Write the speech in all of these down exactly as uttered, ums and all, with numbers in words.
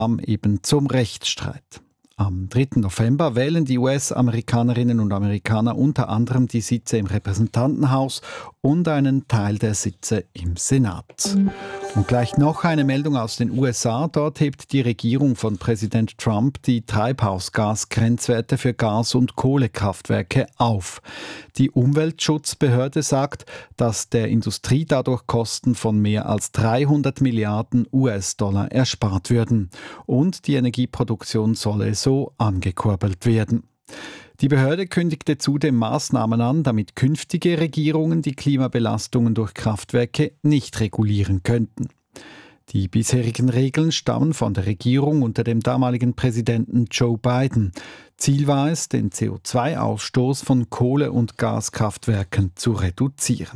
eben zum Rechtsstreit. Am dritten November wählen die U S-Amerikanerinnen und Amerikaner unter anderem die Sitze im Repräsentantenhaus und einen Teil der Sitze im Senat. Und gleich noch eine Meldung aus den U S A. Dort hebt die Regierung von Präsident Trump die Treibhausgasgrenzwerte für Gas- und Kohlekraftwerke auf. Die Umweltschutzbehörde sagt, dass der Industrie dadurch Kosten von mehr als dreihundert Milliarden U S-Dollar erspart würden. Und die Energieproduktion solle so angekurbelt werden. Die Behörde kündigte zudem Maßnahmen an, damit künftige Regierungen die Klimabelastungen durch Kraftwerke nicht regulieren könnten. Die bisherigen Regeln stammen von der Regierung unter dem damaligen Präsidenten Joe Biden. Ziel war es, den C O zwei Ausstoß von Kohle- und Gaskraftwerken zu reduzieren.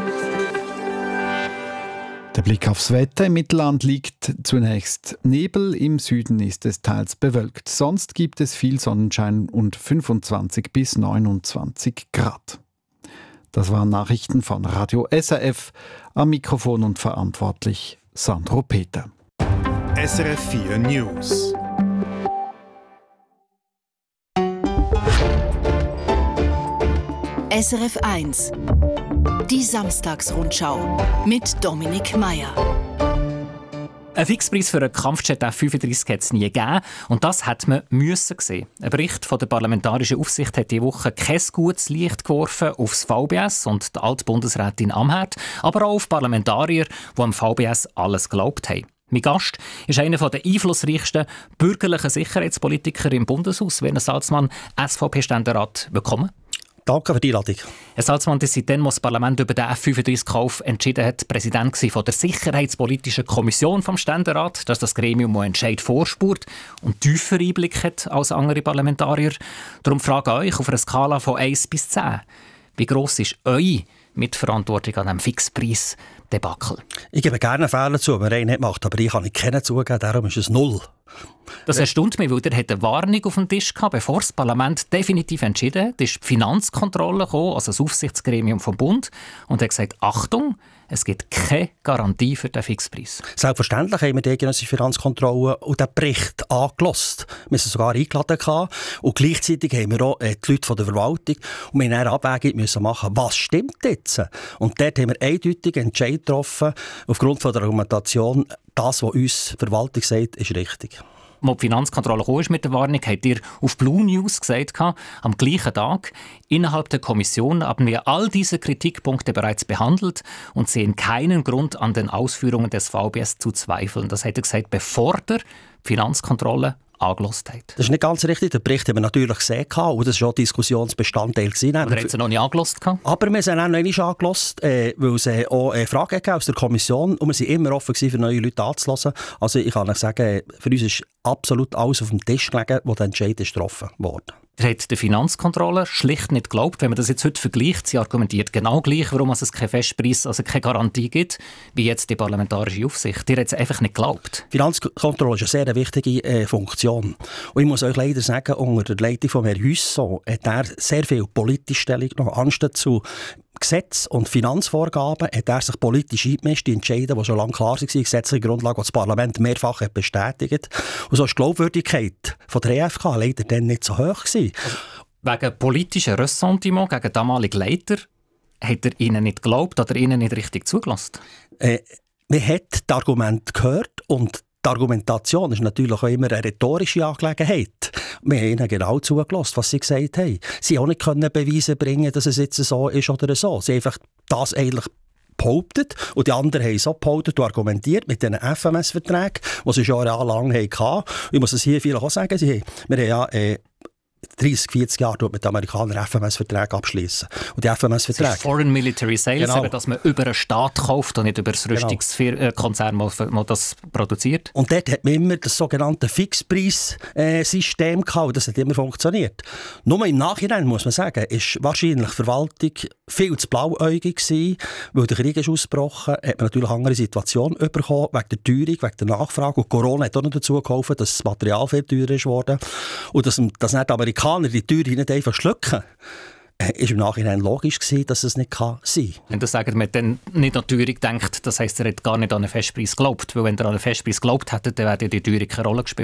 Der Blick aufs Wetter. Im Mittelland liegt zunächst Nebel, im Süden ist es teils bewölkt. Sonst gibt es viel Sonnenschein und fünfundzwanzig bis neunundzwanzig Grad. Das waren Nachrichten von Radio S R F. Am Mikrofon und verantwortlich Sandro Peter. S R F vier News. S R F eins. Die Samstagsrundschau mit Dominik Meier. Ein Fixpreis für einen Kampfjet F fünfunddreißig hat es nie gegeben. Und das hat man müssen sehen. Ein Bericht von der Parlamentarischen Aufsicht hat diese Woche kein gutes Licht geworfen aufs V B S und die Altbundesrätin Amherd, aber auch auf Parlamentarier, die am V B S alles geglaubt haben. Mein Gast ist einer der einflussreichsten bürgerlichen Sicherheitspolitiker im Bundeshaus, Werner Salzmann, S V P-Ständerat. Willkommen. Danke für die Einladung. Herr Salzmann, Sie sind dann, als das Parlament über den F fünfunddreißig-Kauf entschieden hat, Präsident von der Sicherheitspolitischen Kommission vom Ständerat, dass das Gremium, das Entscheid vorspurt und tiefer Einblick hat als andere Parlamentarier. Darum frage ich euch auf einer Skala von eins bis zehn. Wie gross ist eure Mitverantwortung an diesem Fixpreis-Debakel? Ich gebe gerne Fehler zu, die man nicht macht, aber ich kann nicht kennen zugeben, darum ist es null. Das erstaunt mich, weil er eine Warnung auf dem Tisch hatte, bevor das Parlament definitiv entschieden hat. Ist die Finanzkontrolle gekommen, also das Aufsichtsgremium vom Bund, und hat gesagt, Achtung, es gibt keine Garantie für den Fixpreis. Selbstverständlich haben wir die eidgenössische Finanzkontrolle und den Bericht angelassen. Wir sind sogar eingeladen. Und gleichzeitig haben wir auch die Leute von der Verwaltung und wir mussten eine Abwägung müssen machen, was stimmt jetzt? Und dort haben wir eindeutig einen Entscheid getroffen, aufgrund von der Argumentation, das, was uns die Verwaltung sagt, ist richtig. Als die Finanzkontrolle kam mit der Warnung, habt ihr auf Blue News gesagt, am gleichen Tag, innerhalb der Kommission haben wir all diese Kritikpunkte bereits behandelt und sehen keinen Grund an den Ausführungen des V B S zu zweifeln. Das hat er gesagt, bevor der Finanzkontrolle angehört hat. Das ist nicht ganz richtig. Den Bericht haben wir natürlich gesehen und das war schon Diskussionsbestandteil. Oder hat sie noch nicht angehört? Aber wir haben auch noch nicht angehört, äh, weil es äh, auch äh, Fragen gab aus der Kommission und wir waren immer offen gewesen, für neue Leute anzuhören. Also ich kann euch sagen, für uns ist absolut alles auf dem Tisch gelegen, wo der Entscheid ist getroffen wurde. Er hat der Finanzkontrolle schlicht nicht geglaubt. Wenn man das jetzt heute vergleicht, sie argumentiert genau gleich, warum es keinen Festpreis, also keine Garantie gibt, wie jetzt die Parlamentarische Aufsicht. Ihr hat es einfach nicht geglaubt. Die Finanzkontrolle ist eine sehr wichtige äh, Funktion. Und ich muss euch leider sagen, unter der Leitung von Herrn Hüsso hat er sehr viel politische Stellung genommen. Anstatt zu Gesetz- und Finanzvorgaben hat er sich politisch eingemischt, die Entscheidungen, die schon lange klar waren, die gesetzliche Grundlage, die das Parlament mehrfach hat bestätigt. Und so war die Glaubwürdigkeit von der E F K leider dann nicht so hoch gewesen. Also, wegen politischen Ressentiments gegen damalige Leiter hat er ihnen nicht geglaubt oder ihnen nicht richtig zugelassen? Äh, man hat das Argument gehört und die Argumentation ist natürlich auch immer eine rhetorische Angelegenheit. Wir haben ihnen genau zugelassen, was sie gesagt haben. Sie auch nicht können Beweise bringen, dass es jetzt so ist oder so. Sie haben einfach das eigentlich behauptet und die anderen haben so behauptet und argumentiert mit diesen F M S-Verträgen, die sie schon jahrelang hatten. Ich muss es hier vielleicht auch sagen, sie haben, wir haben ja äh, dreißig, vierzig Jahre mit den Amerikanern F M S-Verträge abschließen. Und die F M S-Verträge... Das ist Foreign Military Sales, genau. Eben, dass man über einen Staat kauft und nicht über das Rüstungskonzern, das das produziert. Und dort hat man immer das sogenannte Fixpreis-System gehabt und das hat immer funktioniert. Nur im Nachhinein, muss man sagen, ist wahrscheinlich die Verwaltung viel zu blauäugig gewesen, weil der Krieg ist ausgebrochen, hat man natürlich eine andere Situation bekommen, wegen der Teuerung, wegen der Nachfrage. Und Corona hat auch noch dazu geholfen, dass das Material viel teurer ist worden. Und dass, dass nicht die Amerikaner die Teuerung nicht einfach schlucken. äh, ist im Nachhinein logisch gewesen, dass es nicht kann sein kann. Wenn du sagst, man dann nicht an die Teuerung denkt, das heisst, er hat gar nicht an einen Festpreis geglaubt. Weil wenn er an einen Festpreis geglaubt hätte, dann wäre die Teuerung keine Rolle gespielt.